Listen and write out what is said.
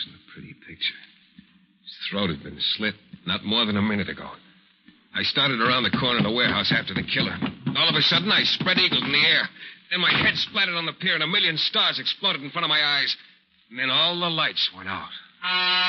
wasn't a pretty picture. His throat had been slit not more than a minute ago. I started around the corner of the warehouse after the killer. All of a sudden, I spread-eagled in the air. Then my head splattered on the pier, and a million stars exploded in front of my eyes. And then all the lights went out.